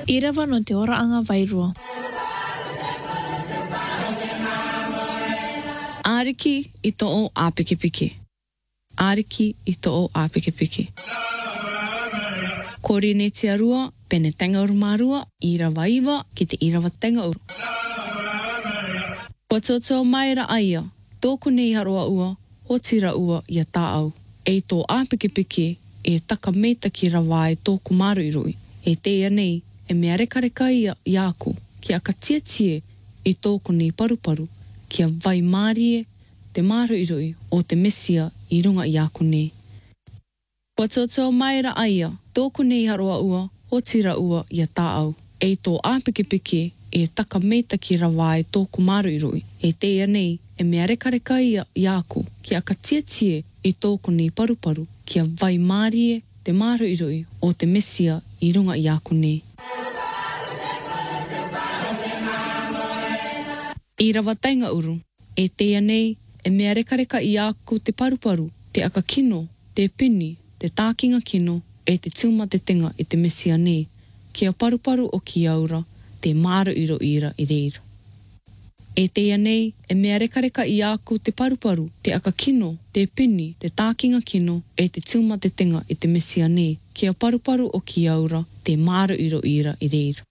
Irawa no te oraanga wairua. Ariki I to'o āpikipiki. Ariki I to'o āpikipiki. Kori ne te arua, pene tenga uru marua, irawa iwa ki te irawa tenga uru. Kua toto mai ra aia, tōku nei haroa ua, hotira ua ia tāau. E tō āpikipiki e taka meita ki rawa e tōku maru I rui. E teia nei, e mea rekareka ia I aku, ki aka tie I tōku nei paruparu, ki a vai mārie te maru I rui o te mesia I runga I aku nei. Kua toto mai ra aia, tōku nei haroa ua, hotira ua ia tāau. E tō āpikipiki e taka meita ki rawa e tōku maru I rui. E teia nei, e mea rekareka ia I aku, ki aka tie I tōku nei paruparu, ki a vai mārie te maru I rui o te mesia I runga I aku nei. Irawa tainga uru, e teia nei, e mea rekareka I aku te paruparu, te aka kino, te pini, te tākinga kino, e te tūma te tenga I te mesia nei, ki a paruparu o ki aura, te maru iro ira I reira. E teia nei, e mea rekareka I aku te paruparu, te aka kino, te pini, te tākinga kino, e te tūma te tenga I te mesia nei, ki a paruparu o ki aura, te maru iro ira I reira.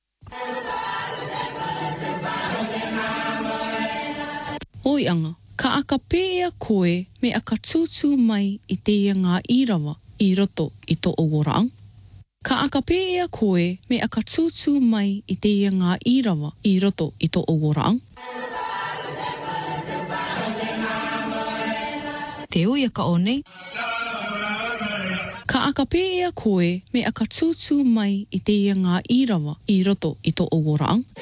Hoi anga, ka aka pēia koe me aka tūtū mai I teia ngā irawa I roto I tō owaraang. Ka aka pēia koe me aka tūtū mai I teia ngā irawa I roto I tō owaraang. Te uia ka o nei. Ka aka pēia koe me aka tūtū mai I teia ngā irawa I roto I tō owaraang.